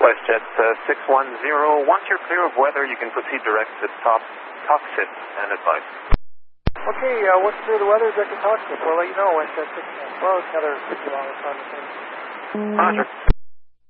WestJet 610, once you're clear of weather, you can proceed direct to top cockpit and advice. Okay, once clear of the weather, direct to cockpit. We'll let you know, WestJet 610. Well, it's another 50 long time. Roger.